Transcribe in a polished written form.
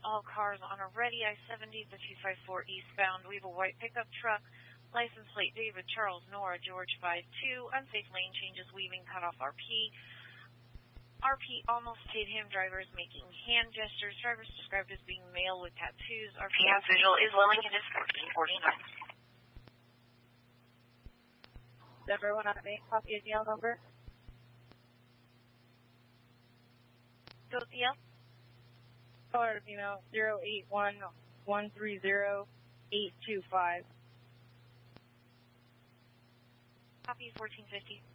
all cars on a ready I-70, the 254 eastbound. We have a white pickup truck, license plate David Charles Nora George 52, unsafe lane changes, weaving, cut off RP. RP almost hit him. Driver is making hand gestures. Driver is described as being male with tattoos. RP has visual is Lillington is 1449. Everyone on me, copy of the L number. Go with the L. Caller, female, 081130825. Copy 1450.